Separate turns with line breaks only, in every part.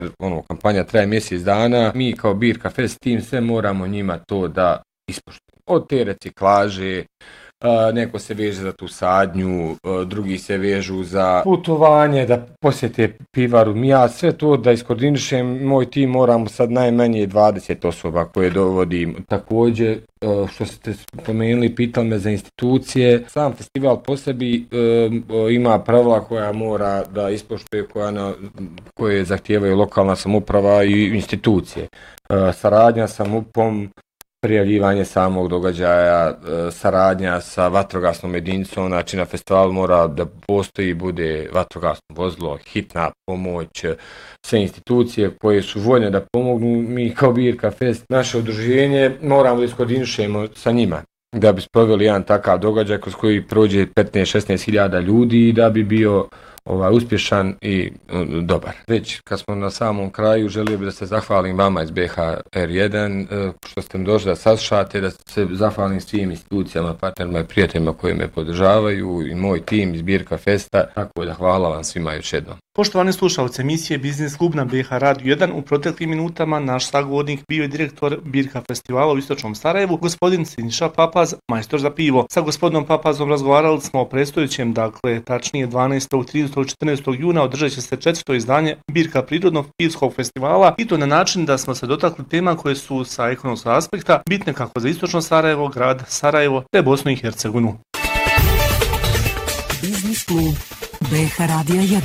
kampanja traje mjesec dana, mi kao Birka Fest tim sve moramo njima to da ispoštujemo. Od te reciklaže, neko se veže za tu sadnju, drugi se vežu za putovanje, da posjete pivaru. Ja sve to da iskoordinišem, moj tim moramo sad najmanje 20 osoba koje dovodim. Također, što ste spomenuli, pitali me za institucije, sam festival po sebi ima pravila koja mora da ispoštuje, koje zahtijevaju lokalna samouprava i institucije. Saradnja sa MUP-om, prijavljivanje samog događaja, saradnja sa vatrogasnom jedinicom, znači na festivalu mora da postoji, bude vatrogasno vozilo, hitna pomoć, sve institucije koje su voljne da pomognu. Mi kao Birka Fest, naše udruženje, moramo da iskoordinišemo sa njima da bi sproveli jedan takav događaj kroz koji prođe 15-16 hiljada ljudi i da bi bio uspješan i dobar. Već kad smo na samom kraju, želio bih da se zahvalim vama iz BHR1 što ste mi došli da saslušate, da se zahvalim svim institucijama, partnerima i prijateljima koji me podržavaju i moj tim iz Birka Festa, tako da hvala vam svima još jednom.
Poštovani slušalci emisije Biznis klub na BH Radio 1, u proteklim minutama naš sagovornik bio je direktor Birka festivala u Istočnom Sarajevu, gospodin Siniša Papaz, majstor za pivo. Sa gospodinom Papazom razgovarali smo o predstojećem, tačnije 12. 30. 14. juna održat će se 4. izdanje Birka prirodnog pivskog festivala, i to na način da smo se dotakli tema koje su sa ekonomskog aspekta bitne kako za Istočno Sarajevo, grad Sarajevo te Bosnu i Hercegovinu.
Biznis klub BH Radio 1.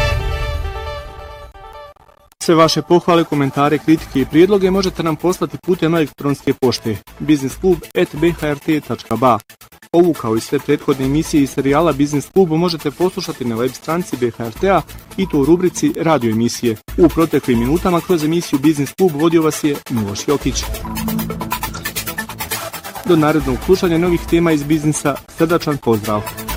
Sve vaše pohvale, komentare, kritike i prijedloge možete nam poslati putem elektronske pošte biznisklub@bhrt.ba. Ovu kao i sve prethodne emisije i serijala Biznis klubu možete poslušati na web stranici BHRT-a i to u rubrici radio emisije. U proteklim minutama kroz emisiju Biznis klub vodio vas je Miloš Jokić. Do narednog slušanja novih tema iz biznisa, srdačan pozdrav!